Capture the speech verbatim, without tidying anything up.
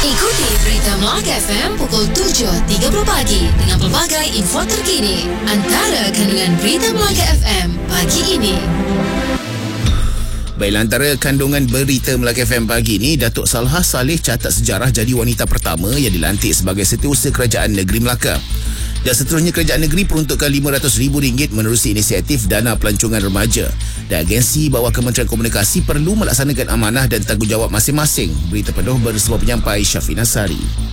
Ikuti Berita Melaka F M pukul tujuh tiga puluh pagi dengan pelbagai info terkini. Antara kandungan Berita Melaka F M pagi ini. Baiklah, antara kandungan Berita Melaka F M pagi ini, Datuk Salha Saleh catat sejarah jadi wanita pertama yang dilantik sebagai Setiausaha Kerajaan Negeri Melaka. Dan seterusnya, Kerajaan Negeri peruntukkan lima ratus ribu ringgit menerusi inisiatif Dana Pelancongan Remaja. Dan agensi bawah Kementerian Komunikasi perlu melaksanakan amanah dan tanggungjawab masing-masing. Berita penuh bersama penyampai Syafina Sari.